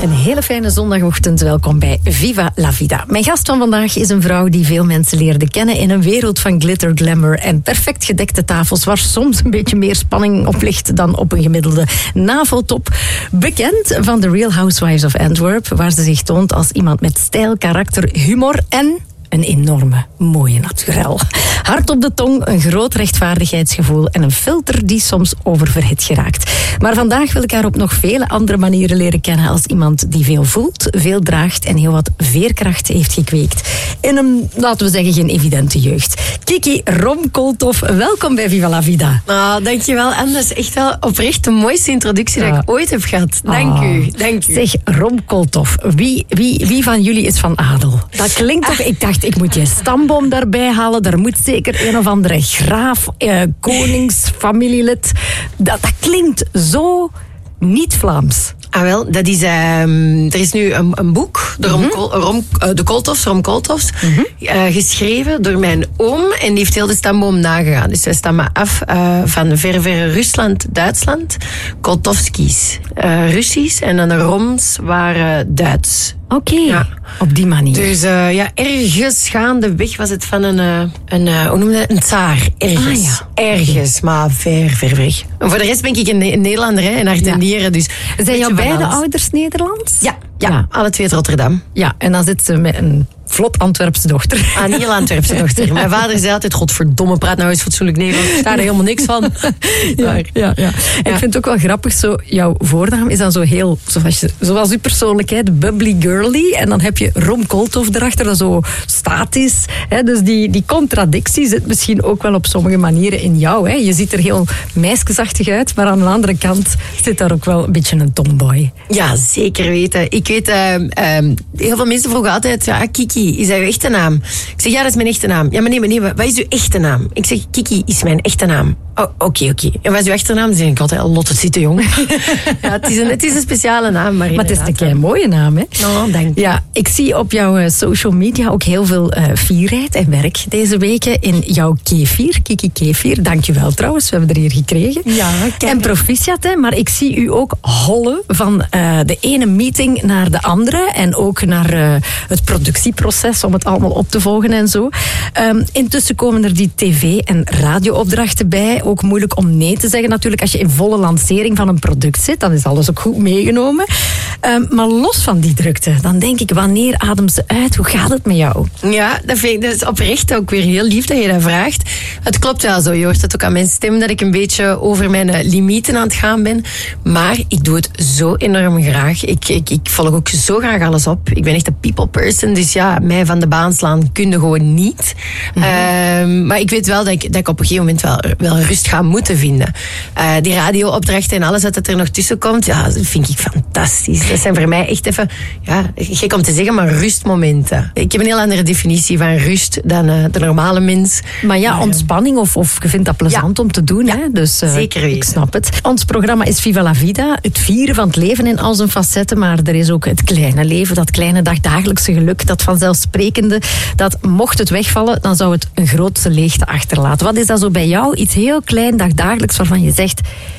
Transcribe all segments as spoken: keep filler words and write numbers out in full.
Een hele fijne zondagochtend. Welkom bij Viva la Vida. Mijn gast van vandaag is een vrouw die veel mensen leerde kennen in een wereld van glitter, glamour en perfect gedekte tafels waar soms een beetje meer spanning op ligt dan op een gemiddelde NAVO-top. Bekend van The Real Housewives of Antwerp, waar ze zich toont als iemand met stijl, karakter, humor en een enorme, mooie naturel. Hard op de tong, een groot rechtvaardigheidsgevoel en een filter die soms oververhit geraakt. Maar vandaag wil ik haar op nog vele andere manieren leren kennen als iemand die veel voelt, veel draagt en heel wat veerkracht heeft gekweekt. In een, laten we zeggen, geen evidente jeugd. Kiki Romkolthoff, welkom bij Viva la Vida. Oh, dankjewel. En dat is echt wel oprecht de mooiste introductie ja. dat ik ooit heb gehad. Dank oh. u. Dank u. Zeg, Romkolthoff, wie, wie, wie van jullie is van adel? Dat klinkt toch... Ah. Ik dacht, ik moet je stamboom daarbij halen. Daar moet zeker een of andere graaf, eh, koningsfamilielid. Dat, dat klinkt zo niet Vlaams. Ah wel, dat is, um, er is nu een, een boek, de, mm-hmm. Rom, Rom, uh, de Kolthoffs, Romkolthoffs, mm-hmm. uh, geschreven door mijn oom en die heeft heel de stamboom nagegaan. Dus wij stammen af uh, van verre, verre Rusland, Duitsland, Kolthovskis, uh, Russisch en dan de Roms waren Duits. Oké, okay. ja. op die manier. Dus uh, ja, ergens gaandeweg was het van een, uh, een uh, hoe noem je dat? Een tsaar. Ergens. Ah, ja. Ergens, maar ver, ver weg. En voor de rest ben ik een, een Nederlander, hè, in hart en nieren. Dus zijn jouw beide ouders Nederlands? Ja, ja, ja, alle twee uit Rotterdam. Ja, en dan zit ze met een vlot Antwerpse dochter. Ah, niet heel Antwerpse dochter. Mijn vader zei altijd, godverdomme, praat nou eens fatsoenlijk Nederlands. Ik sta er helemaal niks van. Ja, ja, ja. ja. Ik vind het ook wel grappig, zo, jouw voornaam is dan zo heel, zoals, je, zoals uw persoonlijkheid, bubbly girly. En dan heb je Romkolthoff erachter, dat zo statisch. Hè, dus die, die contradictie zit misschien ook wel op sommige manieren in jou. Hè. Je ziet er heel meisjesachtig uit, maar aan de andere kant zit daar ook wel een beetje een tomboy. Ja, zeker weten. Ik weet, uh, uh, heel veel mensen vroegen altijd, ja, Kiki, is dat uw echte naam? Ik zeg, ja, dat is mijn echte naam. Ja, maar nee, maar nee, wat is uw echte naam? Ik zeg, Kiki is mijn echte naam. Oh, oké, okay, oké. Okay. En wat is uw achternaam? Dan zeg ik altijd, Lotte Zitten, jong. Ja, het is, een, het is een speciale naam. Maar, maar het is een kei mooie naam, hè? Oh, dank je. Ja, ik zie op jouw uh, social media ook heel veel uh, fierheid en werk deze weken in jouw kefir, Kiki Kefir. Dank je wel trouwens, we hebben er hier gekregen. Ja, kijk. En proficiat, hè, maar ik zie u ook hollen van uh, de ene meeting naar de andere en ook naar uh, het productieproces om het allemaal op te volgen en zo. Um, intussen komen er die tv- en radioopdrachten bij. Ook moeilijk om nee te zeggen natuurlijk. Als je in volle lancering van een product zit, dan is alles ook goed meegenomen. Um, maar los van die drukte, dan denk ik, wanneer ademt ze uit? Hoe gaat het met jou? Ja, dat, vind ik, dat is oprecht ook weer heel lief dat je dat vraagt. Het klopt wel zo. Je hoort het ook aan mijn stem dat ik een beetje over mijn limieten aan het gaan ben. Maar ik doe het zo enorm graag. Ik, ik, ik volg ook zo graag alles op. Ik ben echt een people person. Dus ja, mij van de baan slaan kun je gewoon niet. Mm-hmm. Um, maar ik weet wel dat ik, dat ik op een gegeven moment wel, wel rust ga moeten vinden. Uh, die radioopdrachten en alles wat er nog tussen komt, ja, dat vind ik fantastisch. Dat zijn voor mij echt even, ja, gek om te zeggen, maar rustmomenten. Ik heb een heel andere definitie van rust dan uh, de normale mens. Maar ja, ontspanning of, of je vindt dat plezant ja. om te doen. Ja, hè? Dus uh, zeker weten. Ik snap het. Ons programma is Viva la Vida, het vieren van het leven in al zijn facetten, maar er is ook het kleine leven, dat kleine dagdagelijkse geluk, dat vanzelfsprekende, dat mocht het wegvallen, dan zou het een grootste leegte achterlaten. Wat is dat zo bij jou? Iets heel klein, dagdagelijks, waarvan je zegt,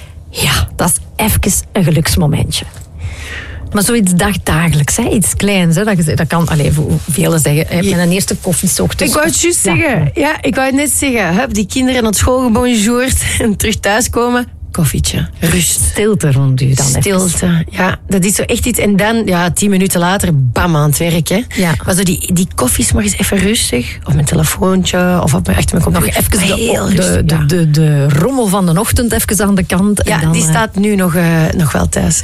ja, dat is even een geluksmomentje. Maar zoiets dagdagelijks, hè? Iets kleins. Hè? Dat, dat kan, allez, velen zeggen, hè? Met een eerste koffieochtend. Ik wou het juist ja. zeggen. Ja, ik wou het net zeggen. Hup, die kinderen op school gebonjourd en terug thuiskomen. Koffietje, rust. Stilte rond u dan. Stilte, even. Ja, dat is zo echt iets. En dan, ja, tien minuten later, bam, aan het werk. Hè. Ja. Maar zo die, die koffie 's morgens even rustig. Of mijn telefoontje, of op mijn, achter mijn computer. Nog even de, de, de, de, de rommel van de ochtend even aan de kant. Ja, en dan, die staat nu nog, uh, nog wel thuis.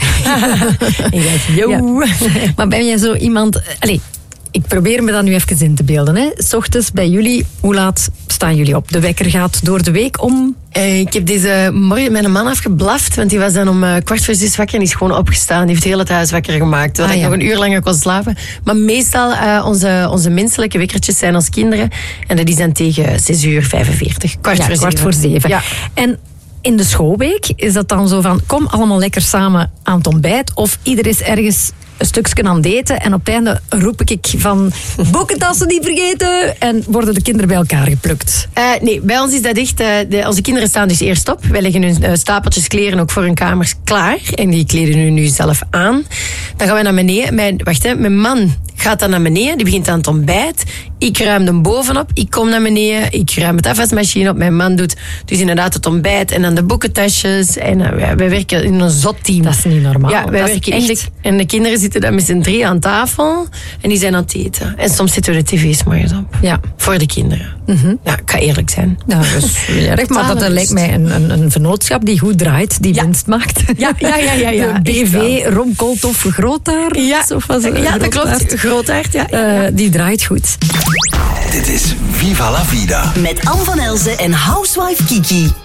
En jij, yo. Ja. Maar ben jij zo iemand... Allez, ik probeer me dat nu even in te beelden. Hè. 's Ochtends bij jullie, hoe laat staan jullie op? De wekker gaat door de week om... Uh, ik heb deze morgen mijn man afgeblaft, want die was dan om uh, kwart voor zes wakker en is gewoon opgestaan. Die heeft heel het huis wakker gemaakt, terwijl ah, ja. ik nog een uur langer kon slapen. Maar meestal, uh, onze, onze menselijke wekkertjes zijn als kinderen. En dat is dan tegen zes uur vijfenveertig. Kwart ja, voor kwart zeven. voor zeven. Ja. En in de schoolweek is dat dan zo van, kom allemaal lekker samen aan het ontbijt. Of ieder is ergens een stukje aan het eten en op het einde roep ik van boekentassen niet vergeten en worden de kinderen bij elkaar geplukt. Uh, nee, bij ons is dat echt, uh, de, onze kinderen staan dus eerst op. Wij leggen hun uh, stapeltjes kleren ook voor hun kamers klaar en die kleden hun nu zelf aan. Dan gaan we naar beneden. Mijn, wacht, hè, mijn man gaat dan naar beneden. Die begint aan het ontbijt. Ik ruim hem bovenop. Ik kom naar beneden. Ik ruim het afwasmachine op. Mijn man doet dus inderdaad het ontbijt. En dan de boekentasjes. En uh, wij, wij werken in een zot team. Dat is niet normaal. Ja, wij dat werken echt... echt. En de kinderen zitten dan met z'n drie aan tafel. En die zijn aan het eten. En soms zetten we de tv's morgens op. Ja. Voor de kinderen. Mm-hmm. Ja, ik ga eerlijk zijn. Ja, dat is erg, maar dat, dat lijkt mij een, een, een vennootschap die goed draait, die ja. winst maakt. Ja, ja, ja. ja, ja B V, Rom Kooltof, Grootaard. Ja, of was het ja dat klopt. Grootaard, ja. ja. Uh, die draait goed. Dit is Viva la Vida. Met Anne van Elzen en housewife Kiki.